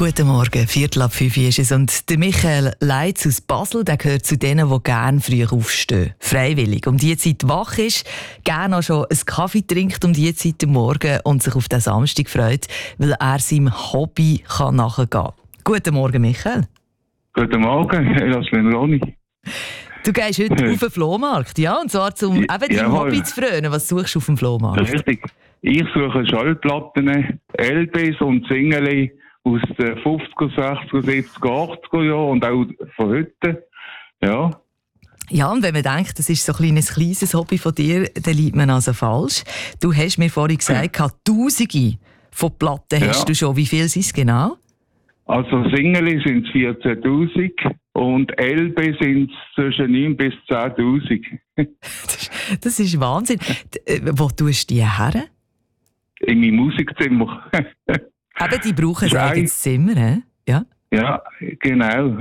Guten Morgen, 4:45 ist es. Und der Michael Leitz aus Basel, der gehört zu denen, die gerne früh aufstehen. Freiwillig. Um die Zeit wach ist, gerne auch schon einen Kaffee trinkt um die Zeit am Morgen und sich auf den Samstag freut, weil er seinem Hobby nachgehen kann. Guten Morgen, Michael. Guten Morgen, Jasmin Roni. Du gehst heute auf den Flohmarkt, ja? Und zwar um eben deinem Hobby zu frönen. Was suchst du auf dem Flohmarkt? Richtig. Ich suche Schallplatten, LPs und Singles aus den 50er, 60er, 70er, 80er Jahren und auch von heute. Ja. Ja, und wenn man denkt, das ist so ein kleines Hobby von dir, dann liegt man also falsch. Du hast mir vorhin gesagt, Tausende von Platten hast du schon. Wie viel sind es genau? Also Singles sind es 14'000 und LP sind es zwischen 9 bis 10'000. Das ist Wahnsinn. Wo tust du die her? In meinem Musikzimmer. Eben, die brauchen ein eigenes Zimmer, he? Ja? Ja, genau.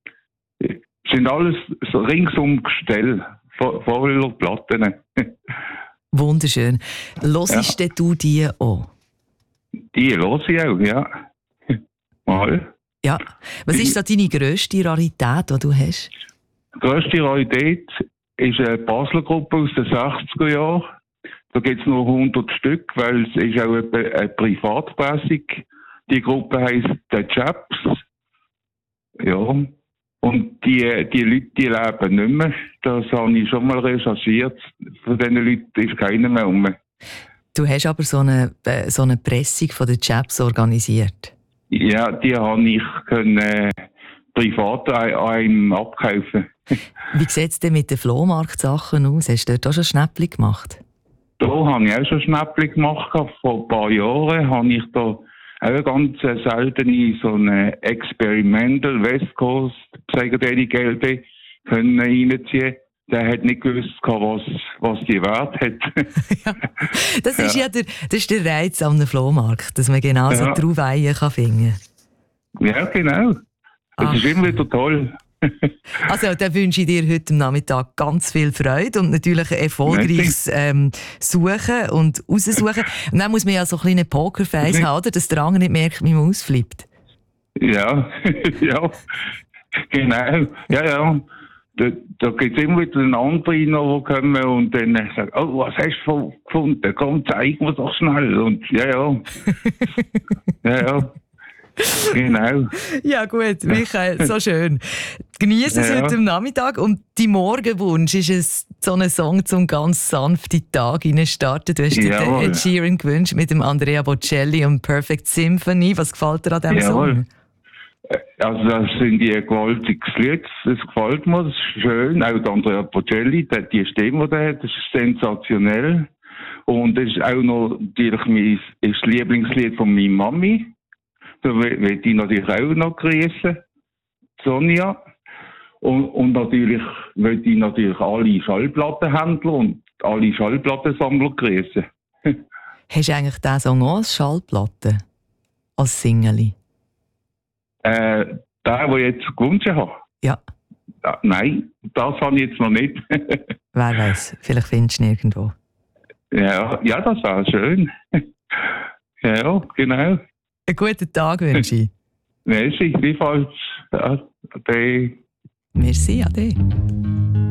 Sind alles so ringsum Gestell, voller Platten. Wunderschön. Hörst du die auch? Die höre ich auch, ja. Mal. Ja. Was ist so deine grösste Rarität, die du hast? Die grösste Rarität ist eine Basler Gruppe aus den 60er Jahren. Da gibt es nur 100 Stück, weil es ist auch eine Privatpressung. Die Gruppe heisst The Chaps. Ja. Und die Leute, die leben nicht mehr. Das habe ich schon mal recherchiert. Von diesen Leuten ist keiner mehr rum. Du hast aber so eine Pressung von den Chaps organisiert. Ja, die habe ich privat an einem abkaufen. Wie sieht es denn mit den Flohmarktsachen aus? Hast du dort auch schon Schnäppchen gemacht? Da habe ich auch schon Schnäppchen gemacht. Vor ein paar Jahren habe ich da auch eine ganz seltene so eine Experimental West Coast Psychedelic LP können reinziehen. Der hat nicht gewusst, was die Wert hat. Ja, das ist ja das ist der Reiz am Flohmarkt, dass man genau so Trauweihen finden kann. Ja, genau. Das ist immer wieder toll. Also, dann wünsche ich dir heute Nachmittag ganz viel Freude und natürlich ein erfolgreiches Suchen und Raussuchen. Und dann muss man ja so ein kleines Pokerface haben, oder? Dass der andere nicht merkt, wie man ausflippt. Ja, ja, genau. Ja. Da gibt es immer wieder einen anderen, die kommen und dann sagen, oh, was hast du gefunden? Komm, zeig mir doch schnell. Und ja. Genau. Ja gut, Michael, so schön. Genieße es heute am Nachmittag und dein Morgenwunsch ist es, so einen Song zum ganz sanften Tag starten. Du hast dir den Ed Sheeran gewünscht mit dem Andrea Bocelli und Perfect Symphony. Was gefällt dir an diesem Song? Also das sind die gewaltiges Lied, das gefällt mir, das ist schön. Auch der Andrea Bocelli, die Stimme, die er hat, das ist sensationell. Und das ist auch noch natürlich das Lieblingslied von meiner Mami. Da will ich natürlich auch noch grüßen, Sonja. Und natürlich will ich alle Schallplattenhändler und alle Schallplattensammler grüßen. Hast du eigentlich diesen Song auch als Schallplatte? Als Single? Der ich jetzt gewünscht habe? Ja. Nein, das habe ich jetzt noch nicht. Wer weiß, vielleicht findest du ihn irgendwo. Ja, das wäre schön. Ja, genau. Einen guten Tag wünsche ich. Merci, wie falsch. Ade. Merci, ade.